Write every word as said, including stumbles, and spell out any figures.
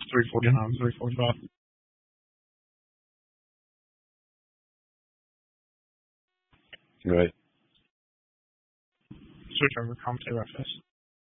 three forty-nine, three forty-five. Right. Switch over, come to F S.